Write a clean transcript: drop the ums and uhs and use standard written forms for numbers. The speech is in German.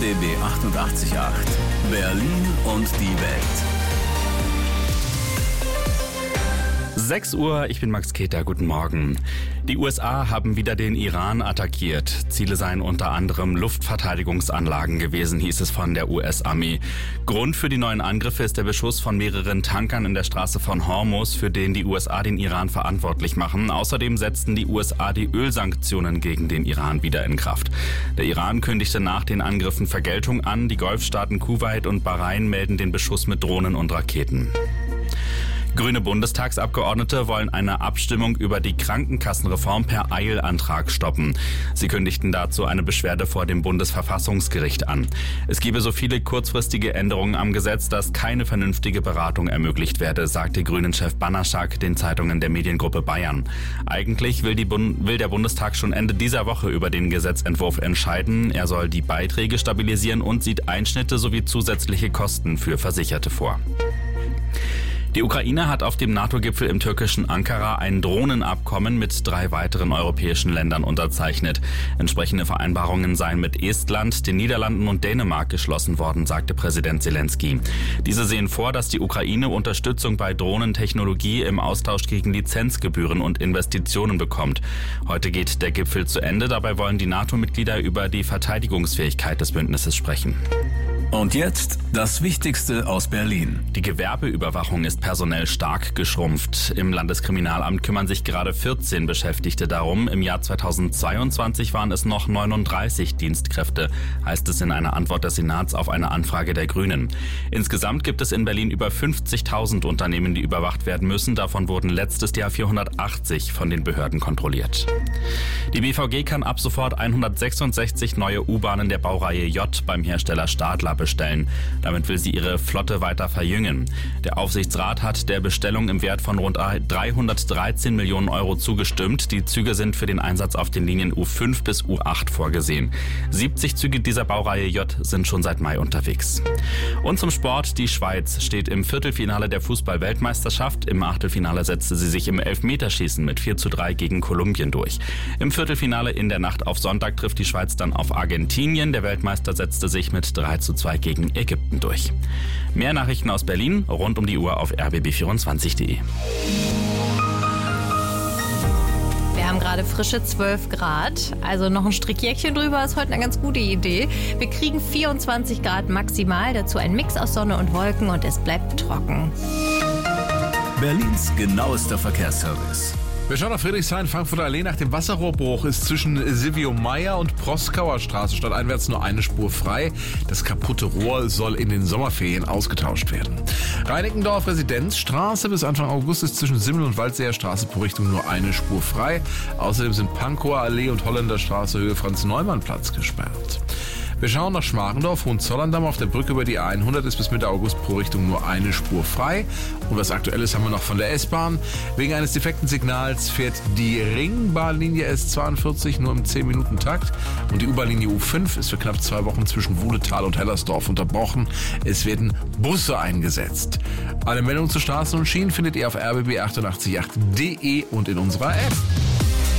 RBB 88.8 Berlin und die Welt. 6 Uhr, ich bin Max Keter, guten Morgen. Die USA haben wieder den Iran attackiert. Ziele seien unter anderem Luftverteidigungsanlagen gewesen, hieß es von der US-Armee. Grund für die neuen Angriffe ist der Beschuss von mehreren Tankern in der Straße von Hormuz, für den die USA den Iran verantwortlich machen. Außerdem setzten die USA die Ölsanktionen gegen den Iran wieder in Kraft. Der Iran kündigte nach den Angriffen Vergeltung an. Die Golfstaaten Kuwait und Bahrain melden den Beschuss mit Drohnen und Raketen. Grüne Bundestagsabgeordnete wollen eine Abstimmung über die Krankenkassenreform per Eilantrag stoppen. Sie kündigten dazu eine Beschwerde vor dem Bundesverfassungsgericht an. Es gebe so viele kurzfristige Änderungen am Gesetz, dass keine vernünftige Beratung ermöglicht werde, sagte Grünen-Chef Banaschak den Zeitungen der Mediengruppe Bayern. Eigentlich will der Bundestag schon Ende dieser Woche über den Gesetzentwurf entscheiden. Er soll die Beiträge stabilisieren und sieht Einschnitte sowie zusätzliche Kosten für Versicherte vor. Die Ukraine hat auf dem NATO-Gipfel im türkischen Ankara ein Drohnenabkommen mit 3 weiteren europäischen Ländern unterzeichnet. Entsprechende Vereinbarungen seien mit Estland, den Niederlanden und Dänemark geschlossen worden, sagte Präsident Zelensky. Diese sehen vor, dass die Ukraine Unterstützung bei Drohnentechnologie im Austausch gegen Lizenzgebühren und Investitionen bekommt. Heute geht der Gipfel zu Ende. Dabei wollen die NATO-Mitglieder über die Verteidigungsfähigkeit des Bündnisses sprechen. Und jetzt das Wichtigste aus Berlin. Die Gewerbeüberwachung ist personell stark geschrumpft. Im Landeskriminalamt kümmern sich gerade 14 Beschäftigte darum. Im Jahr 2022 waren es noch 39 Dienstkräfte, heißt es in einer Antwort des Senats auf eine Anfrage der Grünen. Insgesamt gibt es in Berlin über 50.000 Unternehmen, die überwacht werden müssen. Davon wurden letztes Jahr 480 von den Behörden kontrolliert. Die BVG kann ab sofort 166 neue U-Bahnen der Baureihe J beim Hersteller Stadler bestellen. Damit will sie ihre Flotte weiter verjüngen. Der Aufsichtsrat hat der Bestellung im Wert von rund 313 Millionen Euro zugestimmt. Die Züge sind für den Einsatz auf den Linien U5 bis U8 vorgesehen. 70 Züge dieser Baureihe J sind schon seit Mai unterwegs. Und zum Sport. Die Schweiz steht im Viertelfinale der Fußball-Weltmeisterschaft. Im Achtelfinale setzte sie sich im Elfmeterschießen mit 4:3 gegen Kolumbien durch. Im Viertelfinale in der Nacht auf Sonntag trifft die Schweiz dann auf Argentinien. Der Weltmeister setzte sich mit 3:2 gegen Ägypten durch. Mehr Nachrichten aus Berlin rund um die Uhr auf rbb24.de. Wir haben gerade frische 12 Grad, also noch ein Strickjäckchen drüber ist heute eine ganz gute Idee. Wir kriegen 24 Grad maximal, dazu ein Mix aus Sonne und Wolken und es bleibt trocken. Berlins genauester Verkehrsservice. Wir schauen auf Friedrichshain, Frankfurter Allee. Nach dem Wasserrohrbruch ist zwischen Silvio Meyer und Proskauer Straße stadteinwärts nur eine Spur frei. Das kaputte Rohr soll in den Sommerferien ausgetauscht werden. Reinickendorf Residenzstraße bis Anfang August ist zwischen Simmel- und Waldseer Straße pro Richtung nur eine Spur frei. Außerdem sind Pankower Allee und Holländerstraße Höhe Franz-Neumann-Platz gesperrt. Wir schauen nach Schmarendorf, Hohenzollern-Damm. Auf der Brücke über die A100 ist bis Mitte August pro Richtung nur eine Spur frei. Und was Aktuelles haben wir noch von der S-Bahn. Wegen eines defekten Signals fährt die Ringbahnlinie S42 nur im 10-Minuten-Takt. Und die U-Bahn-Linie U5 ist für knapp 2 Wochen zwischen Wuhletal und Hellersdorf unterbrochen. Es werden Busse eingesetzt. Alle Meldungen zu Straßen und Schienen findet ihr auf rbb888.de und in unserer App.